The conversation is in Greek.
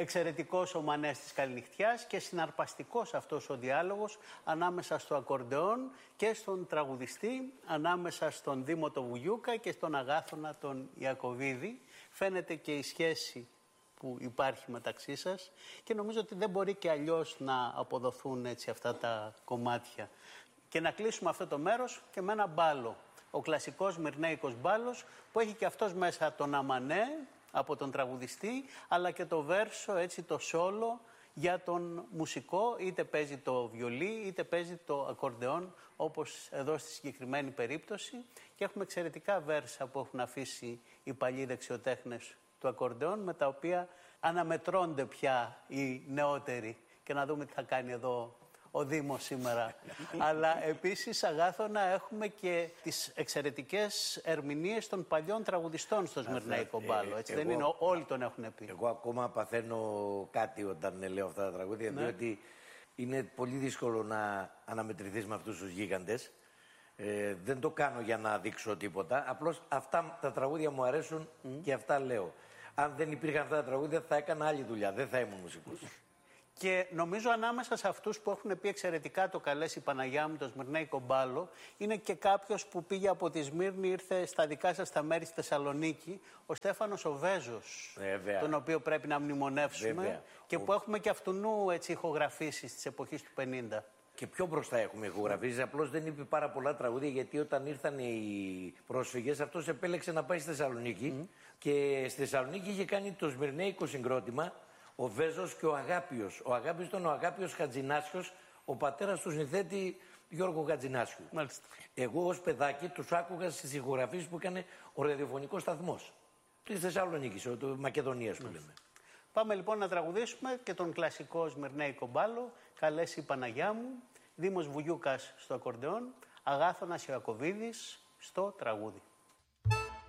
εξαιρετικός ο Μανές της Καληνυχτιάς και συναρπαστικός αυτός ο διάλογος ανάμεσα στο ακορντεόν και στον τραγουδιστή, ανάμεσα στον Δήμο το Βουγιούκα και στον Αγάθωνα τον Ιακωβίδη. Φαίνεται και η σχέση που υπάρχει μεταξύ σας και νομίζω ότι δεν μπορεί και αλλιώς να αποδοθούν έτσι αυτά τα κομμάτια. Και να κλείσουμε αυτό το μέρος και με ένα μπάλο. Ο κλασικός Μυρνέικος μπάλος που έχει και αυτός μέσα τον αμανέ από τον τραγουδιστή, αλλά και το βέρσο, έτσι το σόλο για τον μουσικό, είτε παίζει το βιολί είτε παίζει το ακορντεόν, όπως εδώ στη συγκεκριμένη περίπτωση. Και έχουμε εξαιρετικά βέρσα που έχουν αφήσει οι παλιοί δεξιοτέχνες του ακορντεόν, με τα οποία αναμετρώνται πια οι νεότεροι. Και να δούμε τι θα κάνει εδώ ο Δήμος σήμερα. Αλλά επίσης, Αγάθωνα, έχουμε και τις εξαιρετικές ερμηνείες των παλιών τραγουδιστών στο Σμυρναϊκό Μπάλο. Έτσι δεν είναι, όλοι τον έχουν πει. Εγώ ακόμα παθαίνω κάτι όταν λέω αυτά τα τραγούδια, διότι είναι πολύ δύσκολο να αναμετρηθείς με αυτούς τους γίγαντες. Δεν το κάνω για να δείξω τίποτα. Απλώς αυτά τα τραγούδια μου αρέσουν και αυτά λέω. Αν δεν υπήρχαν αυτά τα τραγούδια θα έκανα άλλη δουλειά, δεν θα ήμουν μουσικός. Και νομίζω ανάμεσα σε αυτούς που έχουν πει εξαιρετικά το «Καλέσει η Παναγιά μου» το Σμυρναϊκό Μπάλο, είναι και κάποιος που πήγε από τη Σμύρνη, ήρθε στα δικά σας τα μέρη στη Θεσσαλονίκη, ο Στέφανος ο Βέζος, τον οποίο πρέπει να μνημονεύσουμε και που έχουμε και αυτουνού έτσι ηχογραφήσεις της εποχής του 50. Και πιο μπροστά έχουμε ηχογραφήσεις, απλώς δεν είπε πάρα πολλά τραγούδια, γιατί όταν ήρθαν οι πρόσφυγες αυτός επέλεξε να πάει στη Θεσσαλονίκη και στη Θεσσαλονίκη είχε κάνει το Σμυρναϊκό συγκρότημα ο Βέζος και ο Αγάπιος. Ο Αγάπιος ήταν ο Αγάπιος Χατζινάσιος, ο πατέρας του συνθέτη Γιώργο Χατζινάσιου. Μάλιστα. Εγώ ως παιδάκι τους άκουγα στις ηχογραφίες που έκανε ο ραδιοφωνικός σταθμός της Θεσσαλονίκης, του Μακεδονίας που λέμε. Πάμε λοιπόν να τραγουδήσουμε και τον κλασικό Σμυρναϊκό Μπάλο, «Καλέσει η Παναγιά μου», Δήμος Βουγιούκας στο ακορντεόν, Αγάθωνας Ιακωβίδης στο τραγούδι.